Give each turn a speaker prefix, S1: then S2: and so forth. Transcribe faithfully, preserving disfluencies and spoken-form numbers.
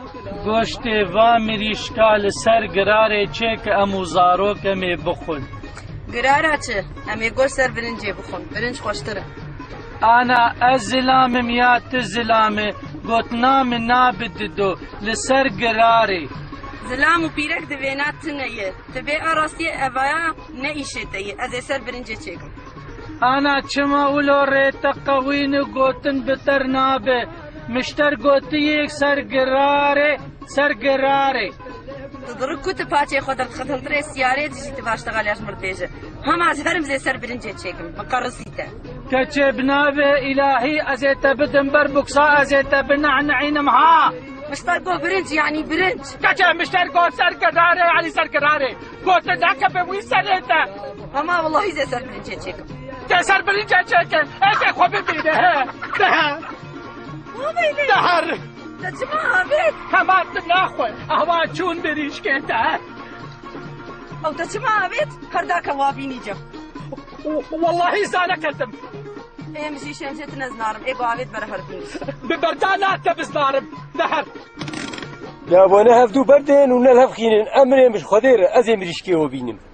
S1: گۆشتێ وا مریشکا لەسەر گرارێ چێ کە ئەموو زارۆکەمێ بخۆن.
S2: گرارە چ؟ ئەمێ گۆشت سەر برنجێ بخۆن، برنج خۆشترە.
S1: ئانا ئەس زلامم یا تو زلامێ گوتنامە نابددۆ لەسەر گرارێ.
S2: زلام و پیرەک دەوێنات تنەیە، تبێ ئاڕاستیە ئەڤایە نەئیشێتەیە، ئەزێ سەر برنجێ چێکم.
S1: ئانا چما ولۆ ڕێتە قەوینە گوتن بتەر نابێ، مشتەر گوتیەک سەر گرارێ سەر گرارێ.
S2: تضرب كنت باتي خود الخدم تري سيارات جيت باشتغل يا مرتجه هم از هرم زي سر برنجه تشيكم مقرصيته
S1: كتبنا الهي ازيت بدن بربكسا ازيت بنعنعين معها
S2: مشتاق جو برنج يعني برنج
S1: كتب مشتاق جو سر كراري علي سر كراري قلت ذاك بوي سريته
S2: اما والله زي سر برنجه تشيكم
S1: سر برنجه تشيكم ايش خو ببيده ده دهر
S2: تجمع بيت
S1: كمان ناخذ اهوا چون بريش كنت
S2: او تجمع بيت هرداك وابيني جو
S1: والله زانا كذب
S2: ايه مشي شمشت نزنارم ايه قاعد برهر
S1: ببردانات كبس نارم نهر
S3: يا وانا هفدو بردين ونلهف خينين امري مش خدير ازي مريشكي وبينم